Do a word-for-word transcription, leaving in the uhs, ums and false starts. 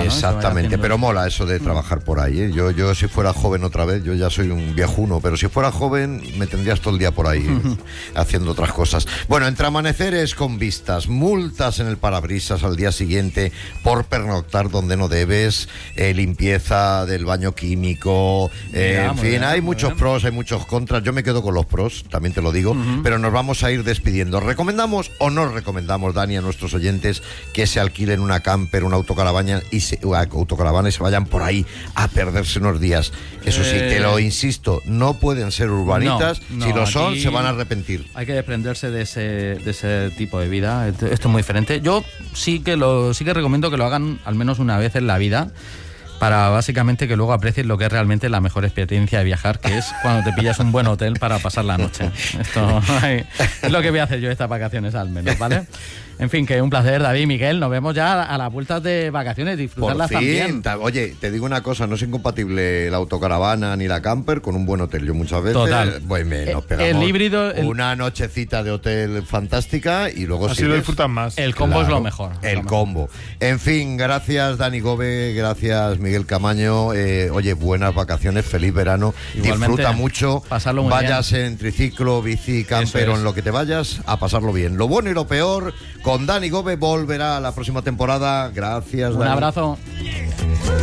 ¿no? Exactamente, pero mola eso de Mm. trabajar por ahí, ¿eh? Yo, yo si fuera joven otra vez, yo ya soy un viejuno, pero si fuera joven me tendrías todo el día por ahí ¿eh? haciendo otras cosas. Bueno, entre amaneceres con vistas, multas en el parabrisas al día siguiente por pernoctar donde no debes, eh, limpieza del baño químico, eh, Mira, en muy fin, bien, hay muy muchos bien. pros, hay muchos contras. Yo me quedo con los pros, también te lo digo, Ujú. pero nos vamos a ir despidiendo. ¿Recomendamos o no recomendamos, Dani, a nuestros oyentes que se alquilen una camper, una autocaravana y se, una autocaravana y se vayan por ahí a perderse unos días? Eso sí, Eh, te lo insisto, no pueden ser urbanitas. No, si no, lo son, aquí se van a arrepentir. Hay que desprenderse de ese, de ese tipo de vida. Esto, esto es muy diferente. Yo sí que lo sí que recomiendo que lo hagan al menos una vez en la vida, para básicamente que luego aprecies lo que es realmente la mejor experiencia de viajar, que es cuando te pillas un buen hotel para pasar la noche. Esto ay, es lo que voy a hacer yo estas vacaciones al menos, ¿vale? En fin, que un placer, David, Miguel. Nos vemos ya a las vueltas de vacaciones, Por disfrutarlas fin, también. ta- oye, te digo una cosa, no es incompatible la autocaravana ni la camper con un buen hotel. Yo muchas veces, Total. pues me, nos El- pegamos el híbrido, el- una nochecita de hotel fantástica y luego Así lo sigues. disfrutan más. El combo es Claro, lo mejor. es El lo mejor. combo. En fin, gracias Dani Gobe, gracias Miguel Camaño. Eh, oye, buenas vacaciones, feliz verano. Igualmente, Disfruta mucho. pasarlo muy vayas en triciclo, bici, camper Eso o es. en lo que te vayas, a pasarlo bien. Lo bueno y lo peor con Dani Gobe volverá la próxima temporada. Gracias, Un Dani. abrazo.